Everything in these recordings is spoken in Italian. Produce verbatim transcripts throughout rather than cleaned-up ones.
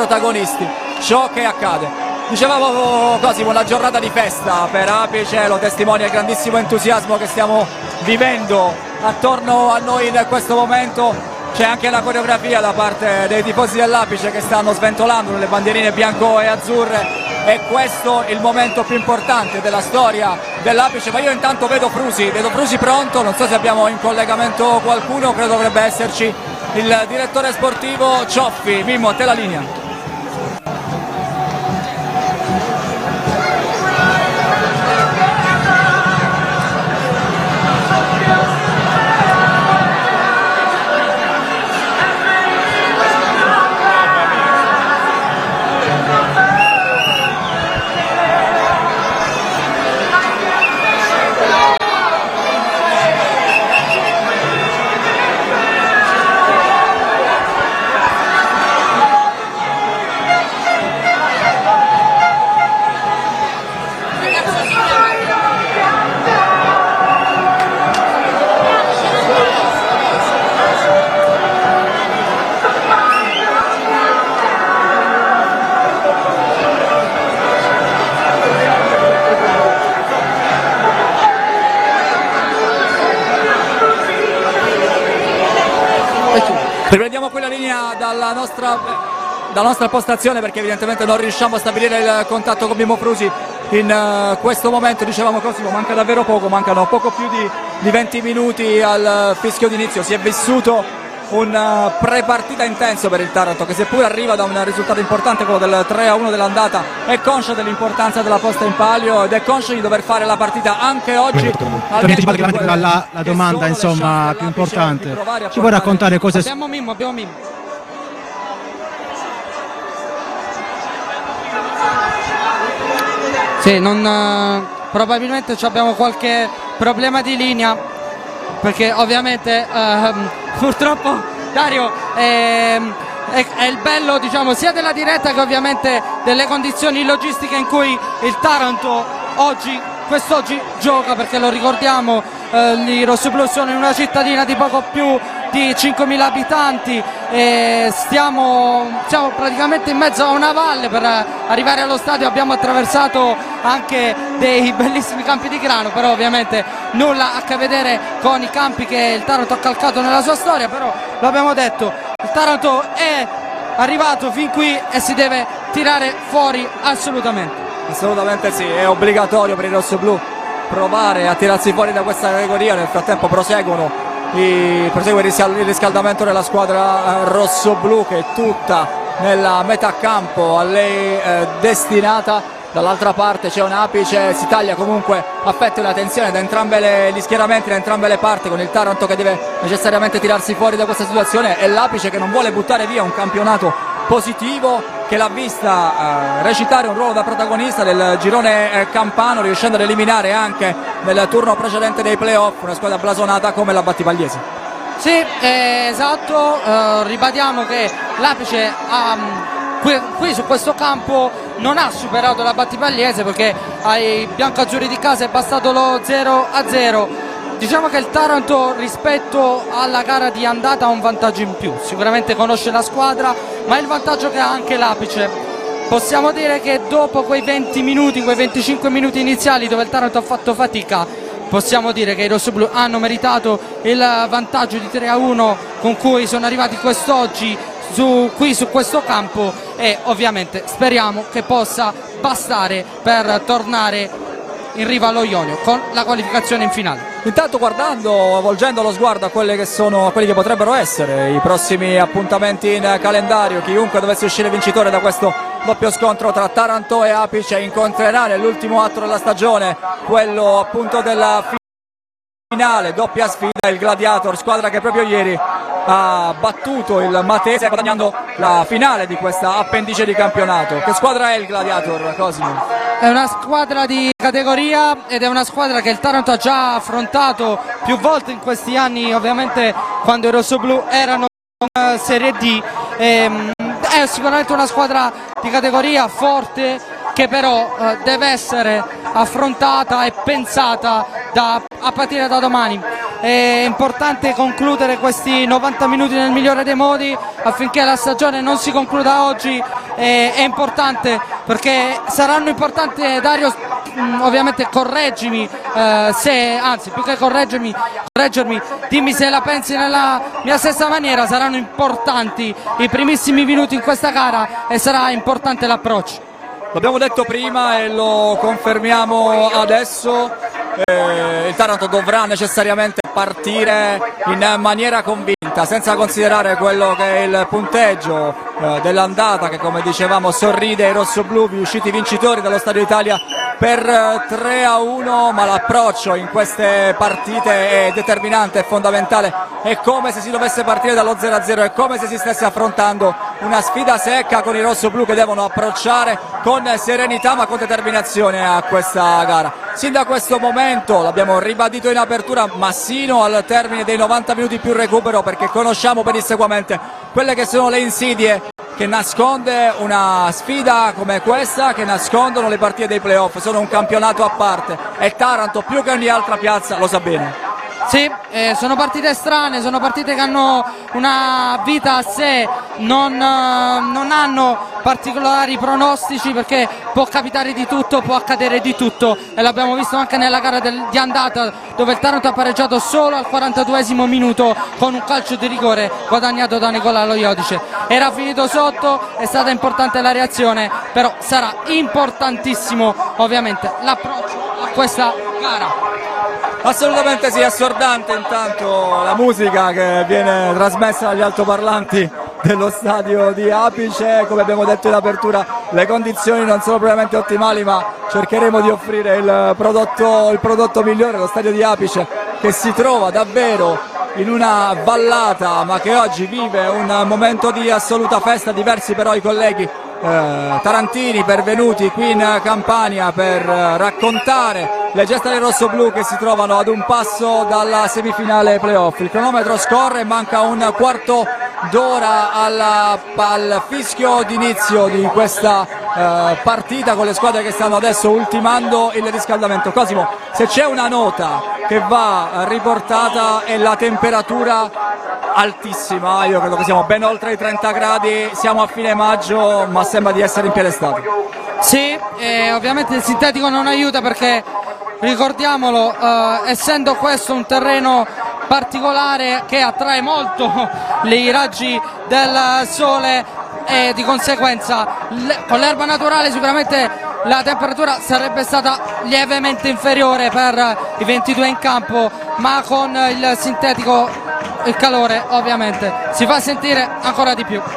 protagonisti ciò che accade. Dicevamo Cosimo, una giornata di festa per Apice, lo testimonia il grandissimo entusiasmo che stiamo vivendo attorno a noi in questo momento. C'è anche la coreografia da parte dei tifosi dell'Apice che stanno sventolando le bandierine bianco e azzurre, e questo è il momento più importante della storia dell'Apice. Ma io intanto vedo Frusi, vedo Frusi pronto, non so se abbiamo in collegamento qualcuno, credo dovrebbe esserci il direttore sportivo Cioffi. Mimmo, a te la linea. Riprendiamo quella linea dalla nostra, dalla nostra postazione, perché evidentemente non riusciamo a stabilire il contatto con Mimmo Frusi in uh, questo momento. Dicevamo Cosimo, manca davvero poco, mancano poco più di, di venti minuti al fischio d'inizio. Si è vissuto un uh, pre-partita intenso per il Taranto, che seppur arriva da un risultato importante, quello del tre a uno dell'andata, è conscio dell'importanza della posta in palio ed è conscio di dover fare la partita anche oggi. La, la, la domanda insomma più importante, ci puoi raccontare cosa è... Abbiamo Mimmo, abbiamo Mimmo. Sì, non, uh, probabilmente abbiamo qualche problema di linea, perché ovviamente uh, purtroppo Dario è, è, è il bello, diciamo, sia della diretta che ovviamente delle condizioni logistiche in cui il Taranto oggi, quest'oggi gioca, perché lo ricordiamo, eh, i rossoblu sono in una cittadina di poco più di cinquemila abitanti e stiamo, siamo praticamente in mezzo a una valle. Per arrivare allo stadio abbiamo attraversato anche dei bellissimi campi di grano, però ovviamente nulla a che vedere con i campi che il Taranto ha calcato nella sua storia. Però lo abbiamo detto, il Taranto è arrivato fin qui e si deve tirare fuori assolutamente. Assolutamente sì, è obbligatorio per i rossoblu provare a tirarsi fuori da questa categoria. Nel frattempo proseguono i, prosegue il riscaldamento della squadra rossoblu, che è tutta nella metà campo a lei eh, destinata. Dall'altra parte c'è un Apice, si taglia comunque affetto la tensione da entrambi le, gli schieramenti, da entrambe le parti, con il Taranto che deve necessariamente tirarsi fuori da questa situazione e l'Apice che non vuole buttare via un campionato positivo che l'ha vista eh, recitare un ruolo da protagonista del girone eh, campano, riuscendo ad eliminare anche nel turno precedente dei playoff una squadra blasonata come la Battipagliese. Sì, eh, esatto, eh, ribadiamo che l'Apice ha, qui, qui su questo campo non ha superato la Battipagliese, perché ai biancoazzurri di casa è bastato lo zero a zero. Diciamo che il Taranto rispetto alla gara di andata ha un vantaggio in più, sicuramente conosce la squadra, ma il vantaggio che ha anche l'Apice. Possiamo dire che dopo quei venti minuti, quei venticinque minuti iniziali dove il Taranto ha fatto fatica, possiamo dire che i rossoblu hanno meritato il vantaggio di tre a uno con cui sono arrivati quest'oggi su, qui su questo campo, e ovviamente speriamo che possa bastare per tornare in riva allo Ionio con la qualificazione in finale. Intanto guardando, volgendo lo sguardo a quelli che sono, a quelli che potrebbero essere i prossimi appuntamenti in calendario, chiunque dovesse uscire vincitore da questo doppio scontro tra Taranto e Apice incontrerà nell'ultimo atto della stagione, quello appunto della finale, doppia sfida, il Gladiator, squadra che proprio ieri ha battuto il Matese guadagnando la finale di questa appendice di campionato. Che squadra è il Gladiator, Cosimo? È una squadra di categoria ed è una squadra che il Taranto ha già affrontato più volte in questi anni, ovviamente quando i rossoblu erano in Serie D. Ehm, è sicuramente una squadra di categoria forte, che però eh, deve essere affrontata e pensata da, a partire da domani. È importante concludere questi novanta minuti nel migliore dei modi affinché la stagione non si concluda oggi è, è importante, perché saranno importanti, Dario, mh, ovviamente correggimi, eh, se, anzi più che correggermi, correggermi, dimmi se la pensi nella mia stessa maniera. Saranno importanti i primissimi minuti in questa gara e sarà importante l'approccio. L'abbiamo detto prima e lo confermiamo adesso, eh, il Taranto dovrà necessariamente partire in maniera convinta, senza considerare quello che è il punteggio eh, dell'andata, che come dicevamo sorride ai rossoblù, usciti vincitori dallo Stadio Italia per tre a uno, ma l'approccio in queste partite è determinante, è fondamentale. È come se si dovesse partire dallo zero a zero, è come se si stesse affrontando una sfida secca con i rossoblù, che devono approcciare con serenità ma con determinazione a questa gara. Sin da questo momento, l'abbiamo ribadito in apertura, Massino al termine dei novanta minuti più recupero, perché conosciamo pedissequamente quelle che sono le insidie che nasconde una sfida come questa, che nascondono le partite dei playoff. Sono un campionato a parte e Taranto più che ogni altra piazza lo sa bene. Sì, eh, sono partite strane, sono partite che hanno una vita a sé, non, eh, non hanno particolari pronostici, perché può capitare di tutto, può accadere di tutto, e l'abbiamo visto anche nella gara del, di andata, dove il Taranto ha pareggiato solo al quarantaduesimo minuto con un calcio di rigore guadagnato da Nicola Lo Iodice. Era finito sotto, è stata importante la reazione, però sarà importantissimo ovviamente l'approccio a questa gara. Assolutamente sì, assordante intanto la musica che viene trasmessa dagli altoparlanti dello stadio di Apice. Come abbiamo detto in apertura, le condizioni non sono propriamente ottimali, ma cercheremo di offrire il prodotto, il prodotto migliore. Lo stadio di Apice, che si trova davvero in una vallata, ma che oggi vive un momento di assoluta festa. Diversi però i colleghi eh, tarantini pervenuti qui in Campania per eh, raccontare le gesta dei rossoblù, che si trovano ad un passo dalla semifinale playoff. Il cronometro scorre, manca un quarto d'ora alla, al fischio d'inizio di questa eh, partita, con le squadre che stanno adesso ultimando il riscaldamento. Cosimo, se c'è una nota che va riportata è la temperatura altissima. Io credo che siamo ben oltre i trenta gradi, siamo a fine maggio, ma sembra di essere in piedistallo. Sì, eh, ovviamente il sintetico non aiuta, perché ricordiamolo, eh, essendo questo un terreno particolare che attrae molto i raggi del sole, e di conseguenza le, con l'erba naturale sicuramente la temperatura sarebbe stata lievemente inferiore per i ventidue in campo, ma con il sintetico il calore ovviamente si fa sentire ancora di più.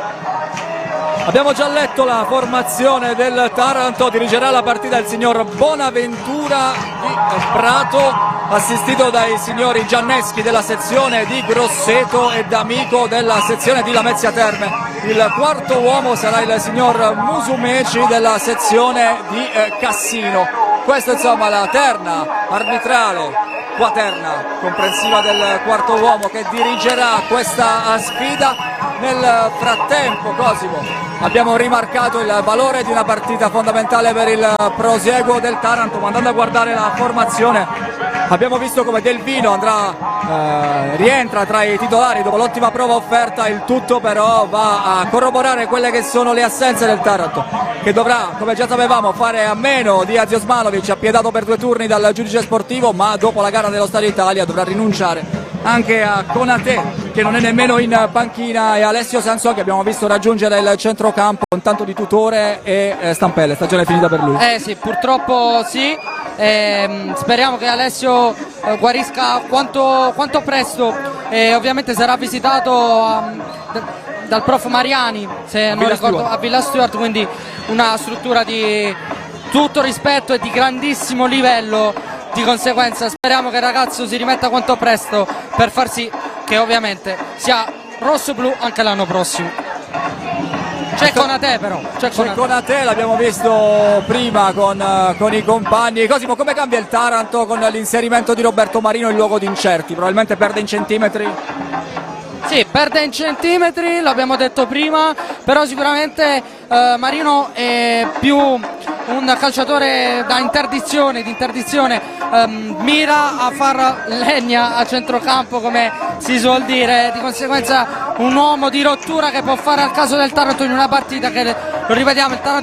Abbiamo già letto la formazione del Taranto, dirigerà la partita il signor Bonaventura di Prato, assistito dai signori Gianneschi della sezione di Grosseto e D'Amico della sezione di Lamezia Terme. Il quarto uomo sarà il signor Musumeci della sezione di eh, Cassino. Questa insomma la terna arbitrale quaterna comprensiva del quarto uomo che dirigerà questa sfida. Nel frattempo, Cosimo, abbiamo rimarcato il valore di una partita fondamentale per il prosieguo del Taranto, ma andando a guardare la formazione abbiamo visto come Del Vino andrà, eh, rientra tra i titolari dopo l'ottima prova offerta. Il tutto però va a corroborare quelle che sono le assenze del Taranto, che dovrà, come già sapevamo, fare a meno di Azio Osmanovic, appiedato per due turni dal giudice sportivo, ma dopo la gara dello Stadio Italia dovrà rinunciare anche a Konate, che non è nemmeno in panchina, e Alessio Sansò, che abbiamo visto raggiungere il centrocampo con tanto di Tutore e eh, Stampelle. Stagione finita per lui. Eh sì, purtroppo sì. Eh, speriamo che Alessio eh, guarisca quanto, quanto presto, e ovviamente sarà visitato um, d- dal prof Mariani, se non Villa ricordo, Stuart. a Villa Stuart, quindi una struttura di tutto rispetto e di grandissimo livello. Di conseguenza speriamo che il ragazzo si rimetta quanto presto, per far sì che ovviamente sia rosso-blu anche l'anno prossimo. C'è Konate però, c'è C'è Konate, l'abbiamo visto prima con, con i compagni. Cosimo, come cambia il Taranto con l'inserimento di Roberto Marino in luogo di Incerti? Probabilmente perde in centimetri. Sì, perde in centimetri, l'abbiamo detto prima, però sicuramente eh, Marino è più un calciatore da interdizione, di interdizione, ehm, mira a far legna a centrocampo come si suol dire, di conseguenza un uomo di rottura che può fare al caso del Taranto in una partita che, lo ripetiamo, il Taranto